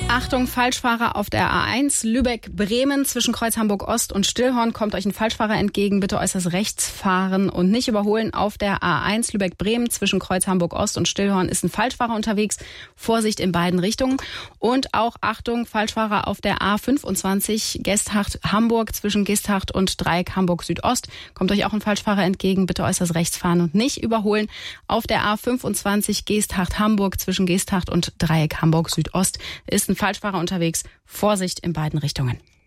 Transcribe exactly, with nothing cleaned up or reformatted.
Achtung, Falschfahrer auf der A eins, Lübeck-Bremen zwischen Kreuz Hamburg-Ost und Stillhorn kommt euch ein Falschfahrer entgegen. Bitte äußerst rechts fahren und nicht überholen. Auf der A eins, Lübeck-Bremen zwischen Kreuz Hamburg-Ost und Stillhorn ist ein Falschfahrer unterwegs. Vorsicht in beiden Richtungen. Und auch Achtung, Falschfahrer auf der A fünfundzwanzig, Gesthacht-Hamburg zwischen Gesthacht und Dreieck Hamburg-Südost. Kommt euch auch ein Falschfahrer entgegen. Bitte äußerst rechts fahren und nicht überholen. Auf der A fünfundzwanzig, Gesthacht-Hamburg zwischen Gesthacht und Dreieck Hamburg-Südost ist ein Falschfahrer unterwegs. Vorsicht in beiden Richtungen.